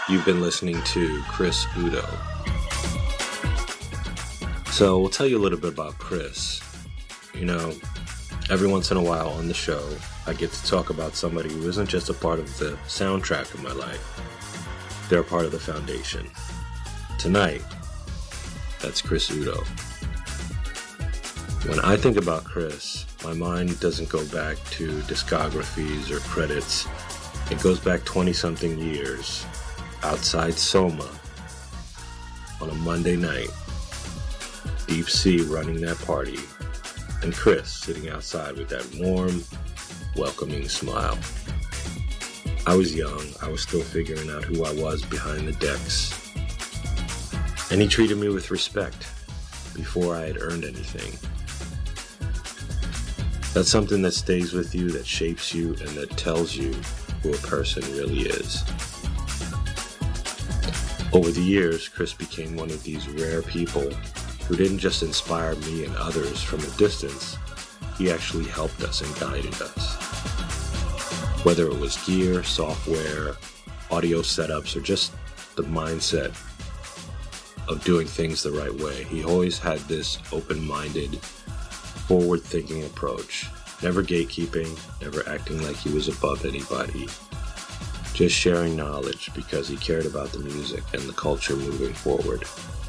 You've been listening to Chris Udo. So we'll tell you a little bit about Chris. You know, every once in a while on the show, I get to talk about somebody who isn't just a part of the soundtrack of my life. They're a part of the foundation. Tonight, that's Chris Udo. When I think about Chris, my mind doesn't go back to discographies or credits. It goes back 20-something years, outside Soma, on a Monday night, Deep Sea running that party, and Chris sitting outside with that warm, welcoming smile. I was young, I was still figuring out who I was behind the decks, and he treated me with respect before I had earned anything. That's something that stays with you, that shapes you, and that tells you who a person really is. Over the years, Chris became one of these rare people who didn't just inspire me and others from a distance, he actually helped us and guided us. Whether it was gear, software, audio setups, or just the mindset of doing things the right way, he always had this open-minded, forward-thinking approach. Never gatekeeping, never acting like he was above anybody. Just sharing knowledge because he cared about the music and the culture moving forward.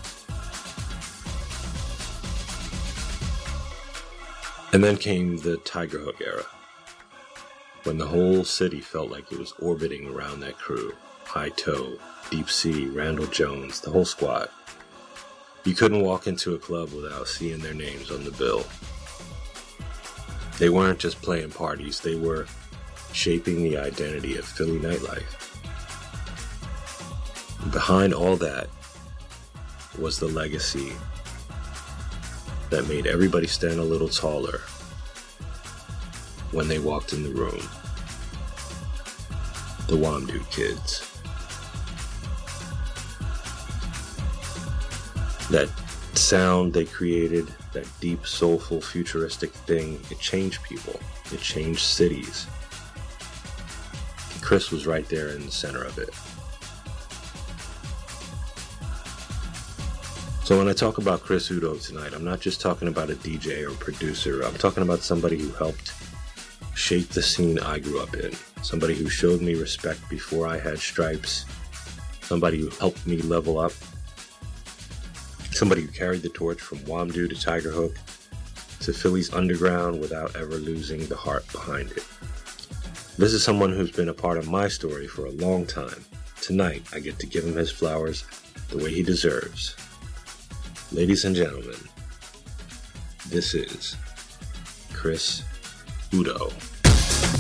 And then came the Tigerhook era, when the whole city felt like it was orbiting around that crew. High Toe, Deep Sea, Randall Jones, the whole squad. You couldn't walk into a club without seeing their names on the bill. They weren't just playing parties, they were shaping the identity of Philly nightlife. And behind all that was the legacy that made everybody stand a little taller when they walked in the room. The Wamdue Kids. That sound they created, that deep, soulful, futuristic thing, it changed people. It changed cities. Chris was right there in the center of it. So when I talk about Chris Udo tonight, I'm not just talking about a DJ or producer. I'm talking about somebody who helped shape the scene I grew up in. Somebody who showed me respect before I had stripes. Somebody who helped me level up. Somebody who carried the torch from Wamdue to Tigerhook to Philly's underground without ever losing the heart behind it. This is someone who's been a part of my story for a long time. Tonight, I get to give him his flowers the way he deserves. Ladies and gentlemen, this is Chris Udo.